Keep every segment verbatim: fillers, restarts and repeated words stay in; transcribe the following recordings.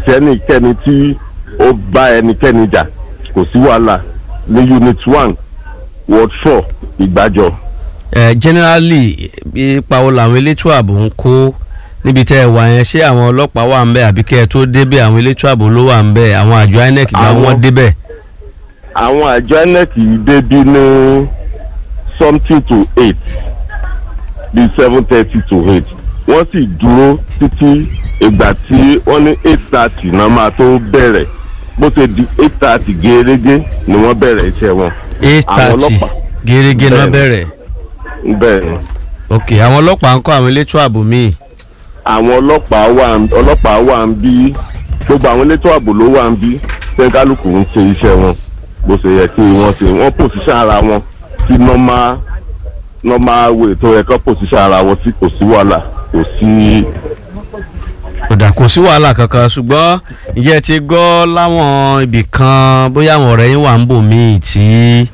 sí ẹnikẹ́ni tí ó bá ẹnikẹ́ni jà, kò sí wàhálà ní unit one ward four ìgbàjọ. ẹ generally ipa wo làwọn elétò ààbò ń kó níbi tẹ́ ẹ wà yẹn, ṣé àwọn ọlọ́pàá wà ń bẹ̀ àbí kẹ́ ẹ tó débẹ̀ àwọn elétò ààbò ló wà ń bẹ̀, àwọn àjọ I N E C bá wọn débẹ̀? àwọn àjọ I N E C débí ní something to eight bíi seven thirty to eight, wọ́n sì dúró títí ìgbà tí wọ́n ní eight thirty náà máa tó bẹ̀rẹ̀, bó ṣe di eight thirty gẹ́gẹ́ ni wọ́n bẹ̀rẹ̀ iṣẹ́ wọn. eight thirty gẹ́gẹ́ náà bẹ̀rẹ̀. bẹ́ẹ̀ni. ok àwọn ọlọ́pàá ń kọ́ àwọn elétò ààbò míì. àwọn ọlọ́pàá wà ọlọ́pàá wà ń bí, gbogbo àwọn elétò ààbò ló wà ń bí, sẹ́ńkálùkù ń ṣe iṣẹ́ wọn bó ṣe yẹ kí wọ́n ṣe, wọ́n pòṣíṣàn ara wọn sí normal normal way tó yẹ kó pòṣíṣàn ara wọn sí, kò sí wàhálà, kò sí. kódà kò sí wàhálà kankan, ṣùgbọ́n ìjẹ́ ti gbọ́ láwọn ibì kan bóyá àwọn ọ̀rẹ́ yín wà ń bò míì tí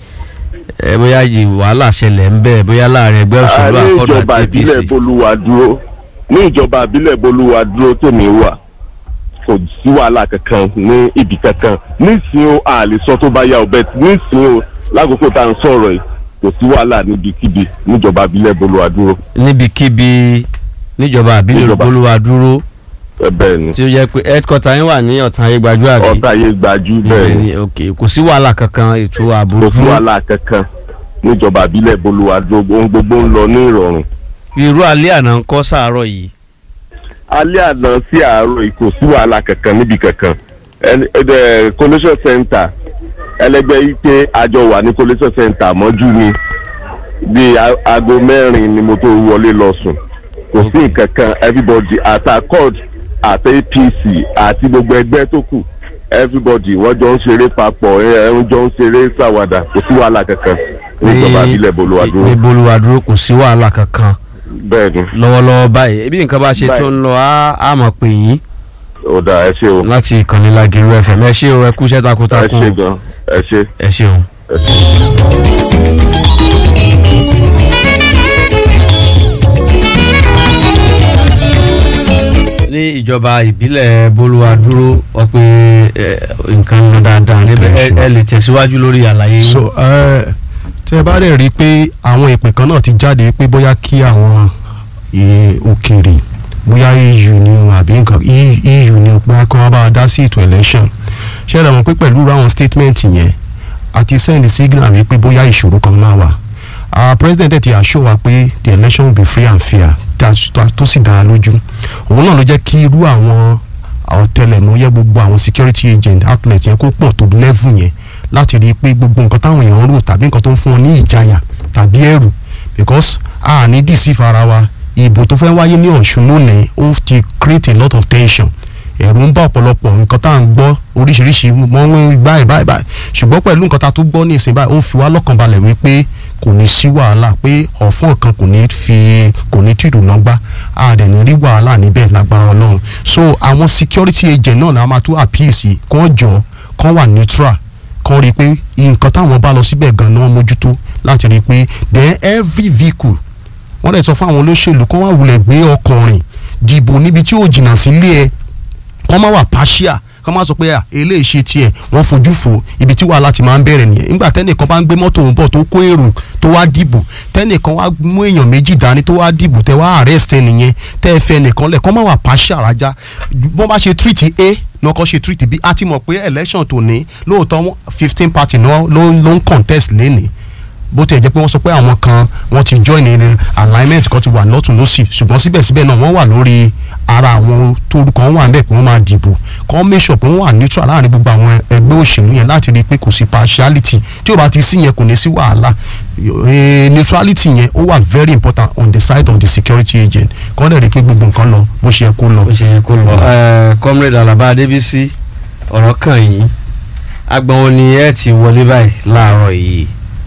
ẹ bóyá yìí wàhálà ṣẹlẹ̀ ń bẹ̀ bóyá láàrin ẹgbẹ́ òṣèlú àkọ́dọ̀ àti A P C. ní ìjọba ìbílẹ̀ bolúwa dúró ní ìjọba ìbílẹ̀ bolúwa dúró tèmi wà, kò sí wàhálà kankan ní ibì kankan. nísìnyí o a lè sọ tó bá yá o bẹ́ẹ̀ nísìnyí o lákòókò tá à ń sọ̀rọ̀ yìí kò sí wàhálà níbikíbi níjọba ìbílẹ̀ bolúwa dúró. níbikíbi níjọba ìbílẹ̀ bolúwa dúró. bẹ́ẹ̀ ni. tí ó yẹ pé headquarter yín wà ní ọ̀tàn ayé gbajú àbí. ọ̀tàn ayé gbajú bẹ́ẹ̀ ni. ok kò sí wàhálà kankan ètò ààbò dúró. kò sí wàhálà kankan níjọba ìbílẹ̀ bolúwa dúró, ohun gbogbo ń lọ ní ìrọ̀rùn. irú alẹ́ àná ń kọ́ sàárọ̀ yìí. alẹ́ àná sí àárọ̀ yìí kò sí wàhálà kankan níbi kankan. collation center ẹlẹgbẹ́ yìí pé àjọ wà ní collation center mọ́jú ni bíi aago mẹ́rin ni mo tó wọlé lọ sùn, kò sí nǹkan kan, everybody at accord àti A P C àti gbogbo ẹgbẹ́ tó kù, everybody wọ́n jọ ń ṣeré papọ̀, wọ́n jọ ń ṣeré ṣàwàdà, kò sí wàhálà kankan níjọba ìbílẹ̀ bolúwadúró. ní bolúwadúró kò sí wàhálà kankan. bẹ́ẹ̀ni. lọ́wọ́lọ́wọ́ báyìí ebi nǹkan bá ṣe tó ń lọ á mọ̀ pé yín. ó dáa, ẹ ṣé o. láti ìkànnì Lágẹ̀lú F M ẹ ṣé o, ẹ kú iṣẹ́ takuntakun. ẹ ṣé gan, ẹ ṣé. ẹ ṣeun. ẹ ṣé. ní ìjọba ìbílẹ̀ bolúwadúró wọ́n pé nǹkan lọ dáadáa níbẹ̀ ẹ lè tẹ̀síwájú lórí àlàyé yín. so tí ẹ bá rẹ̀ rí i pé àwọn ìpè kan náà ti jáde pé bóyá kí àwọn òkèèrè bóyá E U ni àbí nǹkan E U ni pé kí wọ́n bá a dá sí ètò election ṣé ẹ lè mọ̀ pé pẹ̀lú àwọn statement yẹn àti send signal wípé bóyá ìṣòro kan máa wà. Our president ẹ̀ ti assure wa pé the election will be free and fair tó sì dára lójú. òun náà ló jẹ́ kí irú àwọn ọ̀tẹlẹ̀múyẹ́ gbogbo àwọn security agent outlet yẹn kó pọ̀ tó level yẹn láti rí i pé gbogbo nǹkan táwọn èèyàn ń rò tàbí nǹkan tó ń fún wọn ní ìjayà tàbí ẹ̀rù, because a ní deceive ara wa. ìbò tó fẹ́ wáyé ní Ọ̀ṣun lónìí ó ti create a lot of tension, ẹ̀rù ń bá ọ̀pọ̀lọpọ̀ nǹkan tá à ń gbọ́ oríṣiríṣi mọ́ báyìí báyìí báyìí, ṣùgbọ́n pẹ̀lú nǹkan tá a tún gbọ́ ní ìsìn báyìí ó fi wá lọ́kàn balẹ̀ wípé kò ní sí wàhálà, pé ọ̀fọ́n kan kò ní fi kò ní tìrù náà gbá, a dẹ̀ ní rí wàhálà níbẹ̀ lágbára Ọlọ́run. so àwọn security agent náà la máa tún appeal sí kán jọ kán wà neutral, kán rí i pé nǹkan táwọn bá lọ síbẹ̀ gan ni wọ́n mójútó láti rí i pé then every vehicle wọ́n lè sọ fún àwọn olóṣèlú kán wá wulẹ̀ gbé ọkọ̀ rìn dìbò níbi tí ó jìnnà sílé ẹ, kán má wà partial, kán má sọ pé à eléyìí ṣe tiẹ̀ wọ́n fojú fò ibi tí wàhálà ti máa ń bẹ̀rẹ̀ nìyẹn. nígbà tẹ́nìkan bá ń gbé mọ́tò òun bọ̀ tó kó èrò tó wá dìbò, tẹ́nìkan wá mú èèyàn méjì dání tó wá dìbò, tẹ́ wá arrest ẹnìyẹn, tẹ́ ẹ fẹ́ nìkan lẹ̀, kán má wà partial rajá. bọ́n bá ṣe treat A ní ọkọ̀ ṣe treat B. a ti mọ̀ pé election tó ní lóòótọ́ fifteen party ló ń contest lénìí, bó tẹ̀ jẹ́ pé wọ́n sọ pé àwọn kan wọ́n ti join ní alignment kan ti wà lọ́tún lọ́sì, ṣùgbọ́n síbẹ̀síbẹ̀ náà wọ́n wà lórí ara àwọn torúkọ wọn wà ń bẹ̀ pé wọ́n máa dìbò, kàn make sure pé wọ́n wà neutral láàrin gbogbo àwọn ẹgbẹ́ òṣèlú yẹn láti rí i pé kò sí partiality. tí ó bá ti sí yẹn kò ní sí wàhálà. neutrality yẹn ó wà very important on the side of the security agent, kàn dẹ̀ rí i pé gbogbo nǹkan lọ bó ṣe yẹ kó lọ. bó ṣe yẹ kó lọ. comrade Alaba Adébísí, ọ̀rọ̀ kan yìí agbọ̀n wo ni ẹ ti wọlé báyìí láàárọ̀ yìí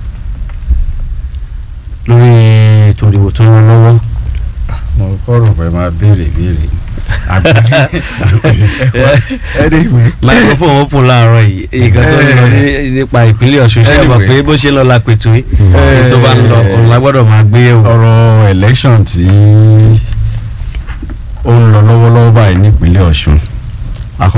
lórí ètò ìdìbò tó ń lọ lọ́wọ́. mo kọ́rọ̀ pé máa béèrè béèrè anyway microphone open láàárọ̀ yìí nǹkan tó ń lọ nípa ìpínlẹ̀ Ọ̀ṣun ṣe é mọ̀ pé bó ṣe lọ la pètò yìí ètò bá ń lọ òun la gbọ́dọ̀ máa gbé yẹ̀wò. ọ̀rọ̀ election tí ó ń lọ lọ́wọ́lọ́wọ́ báyìí nípínlẹ̀ Ọ̀ṣun